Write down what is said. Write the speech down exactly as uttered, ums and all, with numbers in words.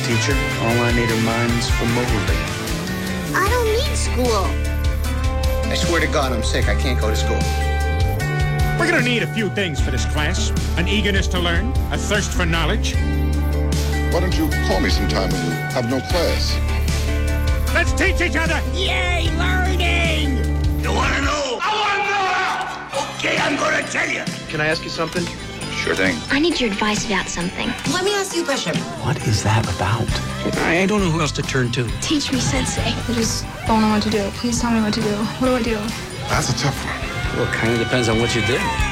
teacher. All I need are minds for molding. I don't need school. I swear to God, I'm sick. I can't go to school. We're gonna need a few things for this class. An eagerness to learn, a thirst for knowledge. Why don't you call me sometime when you have no class? Let's teach each other! Yay, learning! You wanna know? I wanna know! Okay, I'm gonna tell you. Can I ask you something? Sure thing. I need your advice about something. Let me ask you a question. What is that about? I don't know who else to turn to. Teach me, Sensei. I just don't know what to do. Please tell me what to do. What do I do? That's a tough one. Well, it kind of depends on what you do.